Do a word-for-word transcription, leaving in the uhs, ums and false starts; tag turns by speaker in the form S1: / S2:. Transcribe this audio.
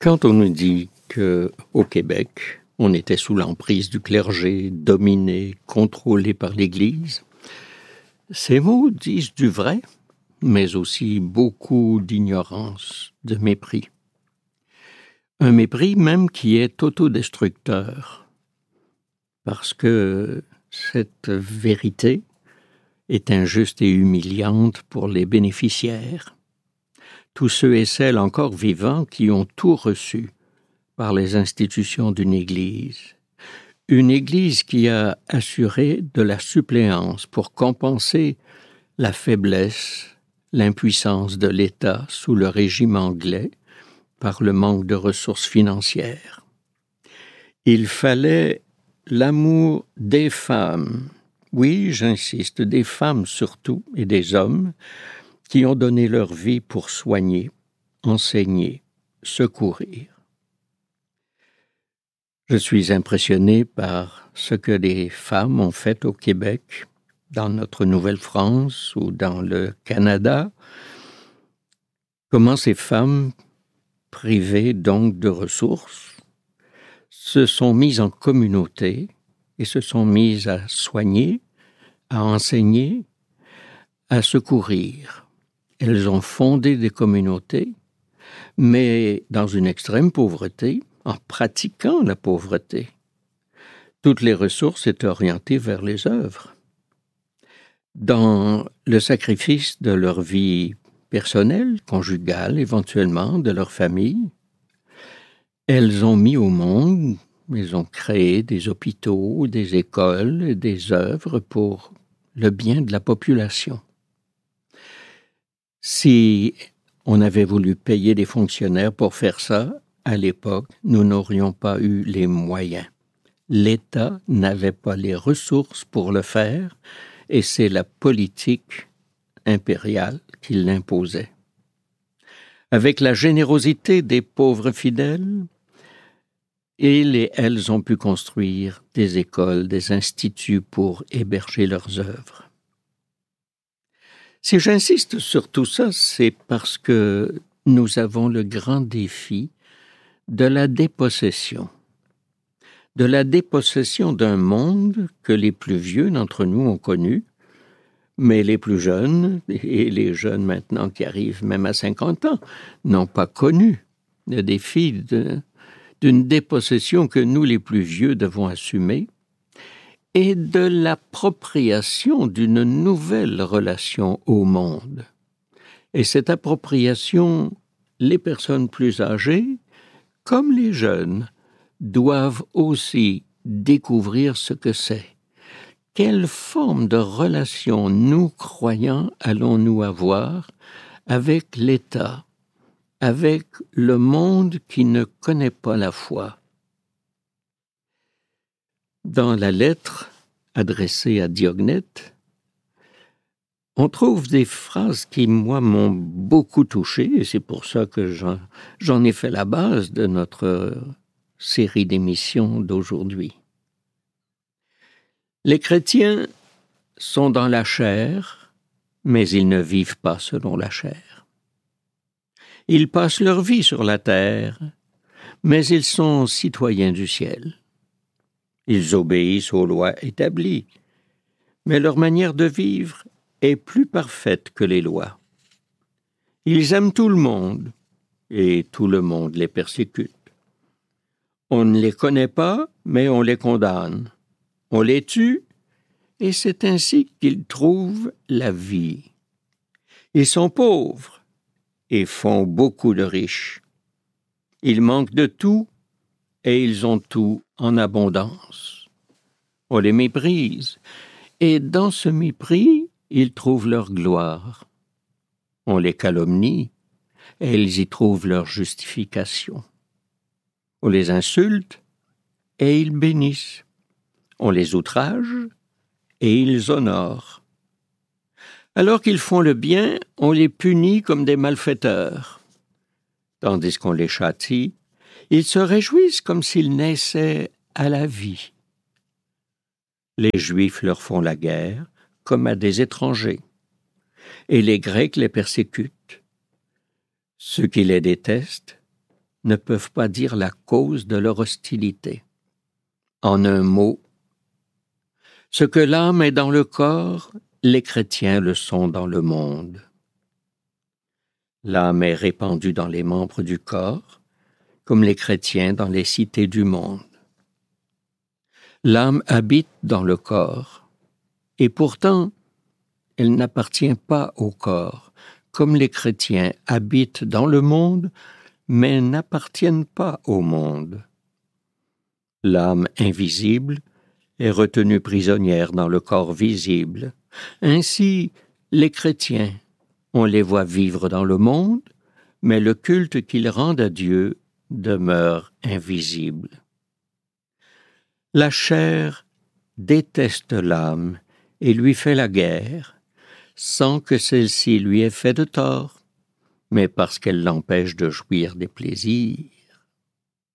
S1: Quand on nous dit qu'au Québec, on était sous l'emprise du clergé, dominé, contrôlé par l'Église, ces mots disent du vrai, mais aussi beaucoup d'ignorance, de mépris. Un mépris même qui est autodestructeur, parce que cette vérité est injuste et humiliante pour les bénéficiaires, tous ceux et celles encore vivants qui ont tout reçu par les institutions d'une Église. Une Église qui a assuré de la suppléance pour compenser la faiblesse, l'impuissance de l'État sous le régime anglais par le manque de ressources financières. Il fallait l'amour des femmes, oui, j'insiste, des femmes surtout, et des hommes, qui ont donné leur vie pour soigner, enseigner, secourir. Je suis impressionné par ce que les femmes ont fait au Québec, dans notre Nouvelle-France ou dans le Canada. Comment ces femmes, privées donc de ressources, se sont mises en communauté et se sont mises à soigner, à enseigner, à secourir. Elles ont fondé des communautés, mais dans une extrême pauvreté, en pratiquant la pauvreté. Toutes les ressources étaient orientées vers les œuvres. Dans le sacrifice de leur vie personnelle, conjugale, éventuellement, de leur famille, elles ont mis au monde, elles ont créé des hôpitaux, des écoles, des œuvres pour le bien de la population. Si on avait voulu payer des fonctionnaires pour faire ça, à l'époque, nous n'aurions pas eu les moyens. L'État n'avait pas les ressources pour le faire, et c'est la politique impériale qui l'imposait. Avec la générosité des pauvres fidèles, ils et elles ont pu construire des écoles, des instituts pour héberger leurs œuvres. Si j'insiste sur tout ça, c'est parce que nous avons le grand défi de la dépossession. De la dépossession d'un monde que les plus vieux d'entre nous ont connu, mais les plus jeunes, et les jeunes maintenant qui arrivent même à cinquante ans, n'ont pas connu. Le défi de, d'une dépossession que nous, les plus vieux, devons assumer, et de l'appropriation d'une nouvelle relation au monde. Et cette appropriation, les personnes plus âgées, comme les jeunes, doivent aussi découvrir ce que c'est. Quelle forme de relation nous, croyants, allons-nous avoir avec l'État, avec le monde qui ne connaît pas la foi? Dans la lettre adressée à Diognète, on trouve des phrases qui, moi, m'ont beaucoup touché, et c'est pour ça que j'en, j'en ai fait la base de notre série d'émissions d'aujourd'hui. Les chrétiens sont dans la chair, mais ils ne vivent pas selon la chair. Ils passent leur vie sur la terre, mais ils sont citoyens du ciel. Ils obéissent aux lois établies, mais leur manière de vivre est plus parfaite que les lois. Ils aiment tout le monde, et tout le monde les persécute. On ne les connaît pas, mais on les condamne. On les tue, et c'est ainsi qu'ils trouvent la vie. Ils sont pauvres, et font beaucoup de riches. Ils manquent de tout, et ils ont tout en abondance. On les méprise, et dans ce mépris, ils trouvent leur gloire. On les calomnie, et ils y trouvent leur justification. On les insulte, et ils bénissent. On les outrage, et ils honorent. Alors qu'ils font le bien, on les punit comme des malfaiteurs. Tandis qu'on les châtie, ils se réjouissent comme s'ils naissaient à la vie. Les Juifs leur font la guerre comme à des étrangers, et les Grecs les persécutent. Ceux qui les détestent ne peuvent pas dire la cause de leur hostilité. En un mot, ce que l'âme est dans le corps, les chrétiens le sont dans le monde. L'âme est répandue dans les membres du corps, comme les chrétiens dans les cités du monde. L'âme habite dans le corps, et pourtant, elle n'appartient pas au corps, comme les chrétiens habitent dans le monde, mais n'appartiennent pas au monde. L'âme invisible est retenue prisonnière dans le corps visible. Ainsi, les chrétiens, on les voit vivre dans le monde, mais le culte qu'ils rendent à Dieu demeure invisible. La chair déteste l'âme et lui fait la guerre, sans que celle-ci lui ait fait de tort, mais parce qu'elle l'empêche de jouir des plaisirs.